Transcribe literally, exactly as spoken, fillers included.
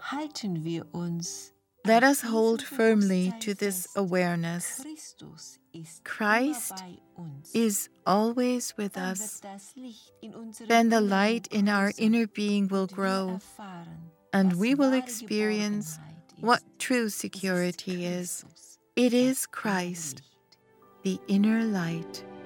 halten wir uns Let an us hold diesem firmly Bewusstsein to this fest. awareness. Christus ist Christ immer bei uns. is always with Dann us. wird das Licht in unserem Then the Inneren light in our größer inner being will und wir grow, erfahren, and was we will wahre experience Geborgenheit what ist. true Es ist security is. Christus, It das is innere Christ, Licht. the inner light.